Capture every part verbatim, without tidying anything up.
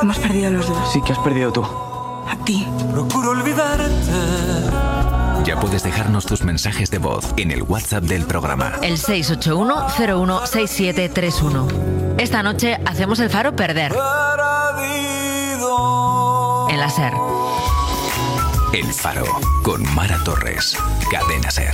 Hemos perdido los dos. Sí, que has perdido tú. A ti. Procuro olvidarte. Ya puedes dejarnos tus mensajes de voz en el WhatsApp del programa. El seis ocho uno cero uno seis siete tres uno. Esta noche hacemos el Faro perder. En la SER. El Faro, con Mara Torres. Cadena SER.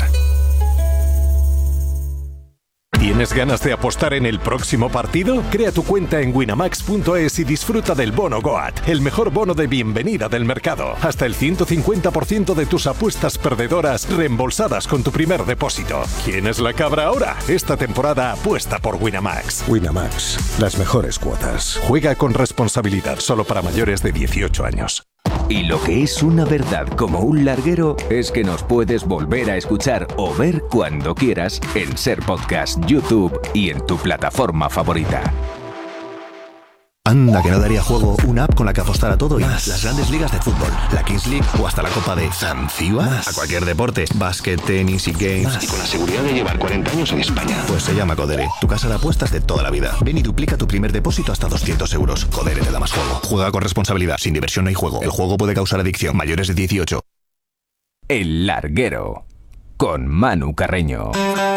¿Tienes ganas de apostar en el próximo partido? Crea tu cuenta en winamax punto es y disfruta del bono Goat, el mejor bono de bienvenida del mercado. Hasta el ciento cincuenta por ciento de tus apuestas perdedoras reembolsadas con tu primer depósito. ¿Quién es la cabra ahora? Esta temporada apuesta por Winamax. Winamax, las mejores cuotas. Juega con responsabilidad, solo para mayores de dieciocho años. Y lo que es una verdad como un larguero es que nos puedes volver a escuchar o ver cuando quieras en SER Podcast, YouTube y en tu plataforma favorita. Anda, que no daría juego una app con la que apostar a todo y más. Las grandes ligas de fútbol, la Kings League o hasta la Copa de Zanzíbar. A cualquier deporte, básquet, tenis y games. Más. Y con la seguridad de llevar cuarenta años en España. Pues se llama Codere, tu casa de apuestas de toda la vida. Ven y duplica tu primer depósito hasta doscientos euros. Codere te da más juego. Juega con responsabilidad. Sin diversión no hay juego. El juego puede causar adicción. Mayores de dieciocho. El larguero, con Manu Carreño.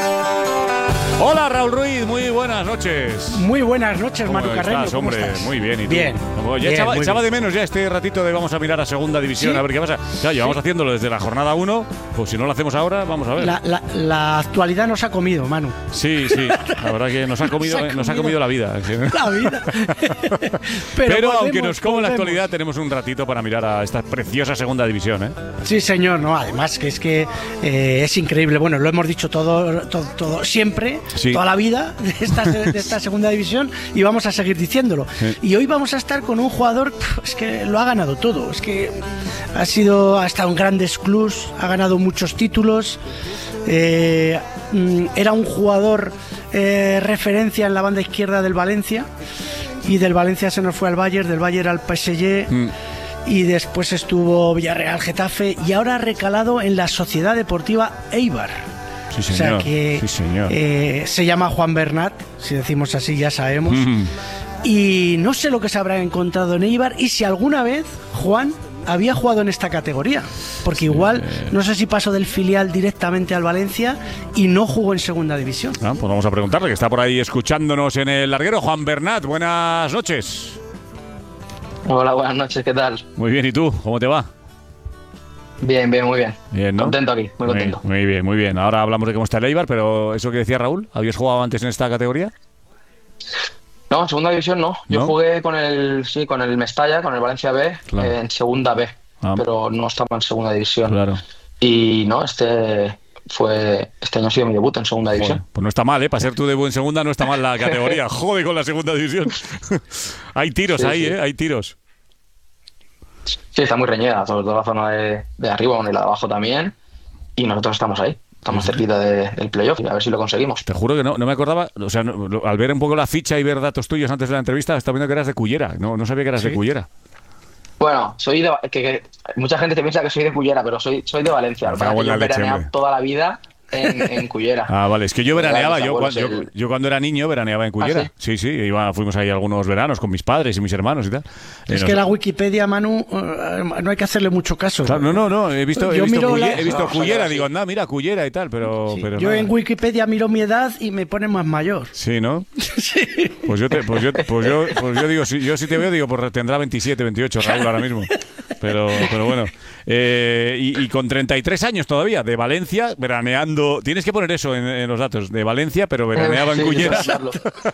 Hola Raúl Ruiz, muy buenas noches. Muy buenas noches, Manu Carreño. Estás, hombre? ¿Cómo estás? Muy bien, ¿y tú? Bien. Ya bien, echaba, echaba bien. de menos ya este ratito de vamos a mirar a segunda división, ¿Sí? A ver qué pasa. Ya llevamos ¿Sí? haciéndolo desde la jornada uno, pues si no lo hacemos ahora, vamos a ver. La, la, la actualidad nos ha comido, Manu. Sí, sí, la verdad que nos ha comido, Nos ha eh, nos ha comido la vida. La vida. Pero, Pero volvemos, aunque nos coma la volvemos. actualidad, tenemos un ratito para mirar a esta preciosa segunda división, ¿eh? Sí, señor, no, además que es que eh, es increíble. Bueno, lo hemos dicho todo, todo, todo siempre, Sí. toda la vida de esta, de esta segunda división y vamos a seguir diciéndolo. Sí. Y hoy vamos a estar con un jugador, pf, es que lo ha ganado todo, es que ha sido, ha estado en grandes clubs, ha ganado muchos títulos, eh, mm, era un jugador eh, referencia en la banda izquierda del Valencia y del Valencia se nos fue al Bayern, del Bayern al P S G. Mm. Y después estuvo Villarreal, Getafe y ahora ha recalado en la Sociedad Deportiva Eibar. Sí, O señor. sea que sí, señor. eh, se llama Juan Bernat, si decimos así ya sabemos. Mm. Y no sé lo que se habrá encontrado en Eibar y si alguna vez Juan había jugado en esta categoría. Porque igual, no sé si pasó del filial directamente al Valencia y no jugó en segunda división. Ah, pues vamos a preguntarle, que está por ahí escuchándonos en el larguero. Juan Bernat, buenas noches. Hola, buenas noches, ¿qué tal? Muy bien, ¿y tú? ¿Cómo te va? Bien, bien, muy bien. Bien, ¿no? Contento aquí, muy contento. Muy, muy bien, muy bien. Ahora hablamos de cómo está el Eibar, pero eso que decía Raúl, ¿habías jugado antes en esta categoría? No, en segunda división no. Yo ¿No? jugué con el sí, con el Mestalla, con el Valencia B, Claro. eh, en segunda B, Ah. pero no estaba en segunda división. Claro. Y no, este fue este año ha sido mi debut en segunda división. Joder, pues no está mal, ¿eh? Para ser tu debut en segunda no está mal la categoría. Jode con la segunda división. Hay tiros Sí, ahí, sí. ¿eh? Hay tiros. Sí, está muy reñida, sobre todo la zona de, de arriba, bueno, y la de abajo también. Y nosotros estamos ahí, estamos cerquita de- del playoff y a ver si lo conseguimos. Te juro que no, no me acordaba, o sea, no- lo- al ver un poco la ficha y ver datos tuyos antes de la entrevista, estaba viendo que eras de Cullera. No, no sabía que eras ¿Sí? de Cullera. Bueno, soy de que, que mucha gente te piensa que soy de Cullera, pero soy soy de Valencia. Me Lo que pasa cago es en que la yo he leche, veraneado hombre. toda la vida en, en Cullera. Ah, vale, es que yo veraneaba, Mis yo, abuelos, cuando, yo, el- yo cuando era niño veraneaba en Cullera. ¿Ah, sí, sí, iba, fuimos ahí algunos veranos con mis padres y mis hermanos y tal. Eh, Es no que sé. la Wikipedia, Manu, eh, no hay que hacerle mucho caso. Claro, no, no, no, he visto, he Yo visto, miro Culle- la- he visto No, Cullera, sí. digo, anda, mira, Cullera y tal, pero... Sí, pero yo nada. en Wikipedia miro mi edad y me pone más mayor. Sí, ¿no? Pues yo, te, pues yo, pues yo, pues yo digo, si, yo si te veo, digo, pues tendrá veintisiete, veintiocho Raúl ahora mismo. Pero, pero bueno. Eh, y, y con treinta y tres años todavía, de Valencia, veraneando. Tienes que poner eso en, en los datos, de Valencia, pero veraneaba en Sí, Cullera. claro.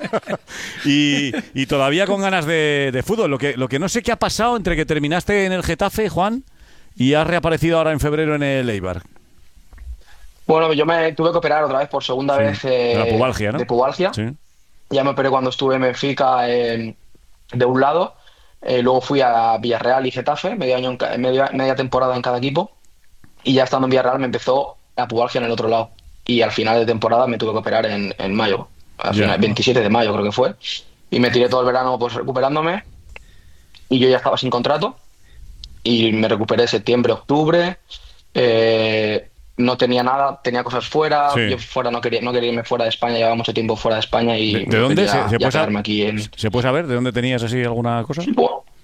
y, y todavía con ganas de, de fútbol. Lo que, lo que no sé qué ha pasado entre que terminaste en el Getafe, Juan, y has reaparecido ahora en febrero en el Eibar. Bueno, yo me tuve que operar otra vez por segunda Sí, vez eh, de la pubalgia, ¿no? de pubalgia. Sí. Ya me operé cuando estuve en Benfica eh, de un lado, eh, luego fui a Villarreal y Getafe, medio año en ca- media, media temporada en cada equipo, y ya estando en Villarreal me empezó la pubalgia en el otro lado. Y al final de temporada me tuve que operar en, en mayo, al Ya. final, veintisiete de mayo creo que fue, y me tiré todo el verano pues recuperándome, y yo ya estaba sin contrato, y me recuperé septiembre, octubre, eh, no tenía nada, tenía cosas fuera, Sí. yo fuera no quería, no quería irme fuera de España, llevaba mucho tiempo fuera de España y ¿De, de dónde? ya, ¿Se, se ya puede quedarme saber, aquí en... ¿Se puede saber de dónde tenías así alguna cosa? Bueno,